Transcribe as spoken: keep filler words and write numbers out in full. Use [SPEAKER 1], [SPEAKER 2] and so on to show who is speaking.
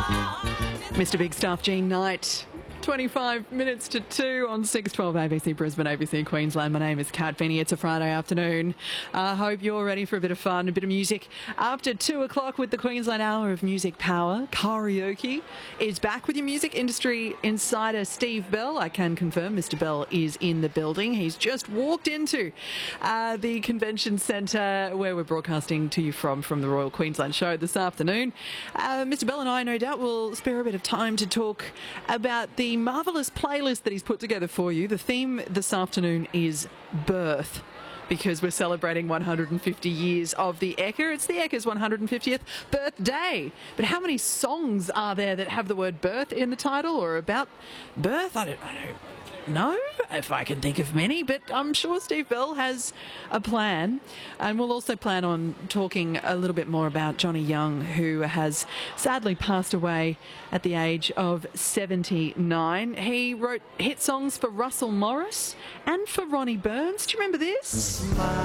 [SPEAKER 1] Mister Big Stuff, Jean Knight. twenty-five minutes to two on six twelve A B C Brisbane, A B C Queensland. My name is Kat Finney. It's a Friday afternoon. I uh, hope you're ready for a bit of fun, a bit of music. After two o'clock with the Queensland Hour of Music Power, Karaoke is back with your music industry insider Steve Bell. I can confirm Mister Bell is in the building. He's just walked into uh, the convention centre where we're broadcasting to you from, from the Royal Queensland Show this afternoon. Uh, Mister Bell and I, no doubt, will spare a bit of time to talk about the marvellous playlist that he's put together for you. The theme this afternoon is birth, because we're celebrating one hundred fifty years of the Ekka. It's the Ekka's one hundred fiftieth birthday. But how many songs are there that have the word birth in the title or about birth? I don't, I don't know if I can think of many, but I'm sure Steve Bell has a plan. And we'll also plan on talking a little bit more about Johnny Young, who has sadly passed away at the age of seventy-nine. He wrote hit songs for Russell Morris and for Ronnie Burns. Do you remember this?